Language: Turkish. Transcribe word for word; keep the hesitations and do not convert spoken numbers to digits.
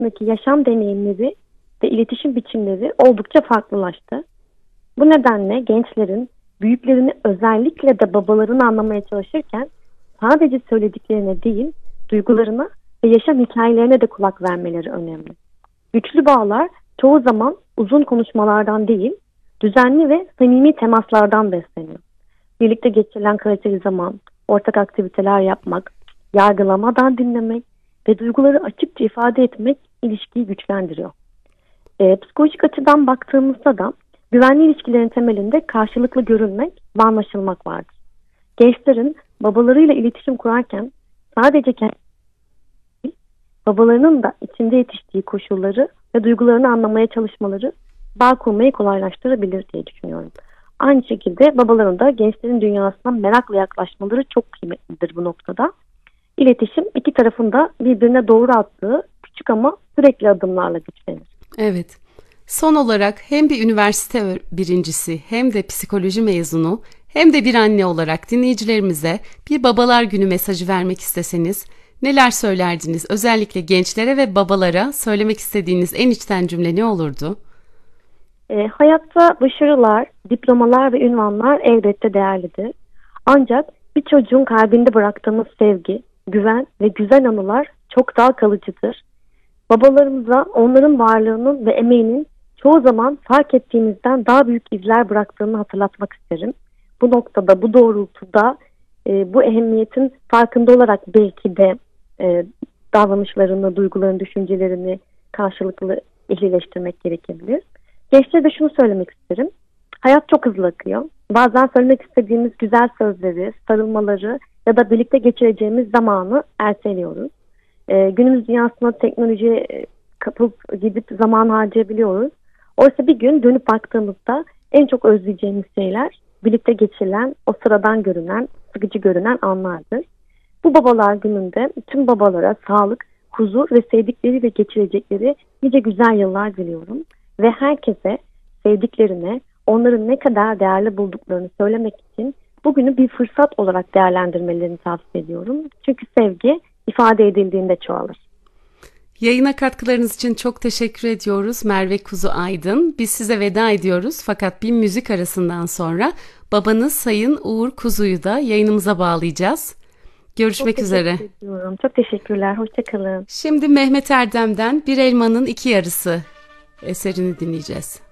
arasındaki yaşam deneyimleri ve iletişim biçimleri oldukça farklılaştı. Bu nedenle gençlerin büyüklerini, özellikle de babalarını anlamaya çalışırken sadece söylediklerine değil, duygularına ve yaşam hikayelerine de kulak vermeleri önemli. Güçlü bağlar çoğu zaman uzun konuşmalardan değil, düzenli ve samimi temaslardan besleniyor. Birlikte geçirilen kaliteli zaman, ortak aktiviteler yapmak, yargılamadan dinlemek ve duyguları açıkça ifade etmek ilişkiyi güçlendiriyor. E, psikolojik açıdan baktığımızda da güvenli ilişkilerin temelinde karşılıklı görülmek ve anlaşılmak vardır. Gençlerin babalarıyla iletişim kurarken sadece kendi değil, babalarının da içinde yetiştiği koşulları ve duygularını anlamaya çalışmaları bağ kurmayı kolaylaştırabilir diye düşünüyorum. Aynı şekilde babaların da gençlerin dünyasına merakla yaklaşmaları çok kıymetlidir bu noktada. İletişim iki tarafın da birbirine doğru attığı küçük ama sürekli adımlarla güçlenir. Evet. Son olarak hem bir üniversite birincisi hem de psikoloji mezunu hem de bir anne olarak dinleyicilerimize bir Babalar Günü mesajı vermek isteseniz neler söylerdiniz? Özellikle gençlere ve babalara söylemek istediğiniz en içten cümle ne olurdu? E, hayatta başarılar, diplomalar ve ünvanlar elbette değerlidir. Ancak bir çocuğun kalbinde bıraktığımız sevgi, güven ve güzel anılar çok daha kalıcıdır. Babalarımıza onların varlığının ve emeğinin çoğu zaman fark ettiğimizden daha büyük izler bıraktığını hatırlatmak isterim. Bu noktada, bu doğrultuda e, bu ehemmiyetin farkında olarak belki de e, davranışlarını, duygularını, düşüncelerini karşılıklı ehlileştirmek gerekebilir. Gençlere de şunu söylemek isterim. Hayat çok hızlı akıyor. Bazen söylemek istediğimiz güzel sözleri, sarılmaları ya da birlikte geçireceğimiz zamanı erteliyoruz. Ee, günümüz dünyasında teknolojiye kapıp gidip zaman harcayabiliyoruz. Oysa bir gün dönüp baktığımızda en çok özleyeceğimiz şeyler birlikte geçirilen, o sıradan görünen, sıkıcı görünen anlardır. Bu Babalar Günü'nde tüm babalara sağlık, huzur ve sevdikleriyle geçirecekleri nice güzel yıllar diliyorum. Ve herkese sevdiklerine, onların ne kadar değerli bulduklarını söylemek için bugünü bir fırsat olarak değerlendirmelerini tavsiye ediyorum. Çünkü sevgi ifade edildiğinde çoğalır. Yayına katkılarınız için çok teşekkür ediyoruz Merve Kuzu Aydın. Biz size veda ediyoruz fakat bir müzik arasından sonra babanız Sayın Uğur Kuzu'yu da yayınımıza bağlayacağız. Görüşmek çok üzere. Ediyorum. Çok teşekkürler. Hoşçakalın. Şimdi Mehmet Erdem'den Bir Elmanın İki Yarısı eserini dinleyeceğiz.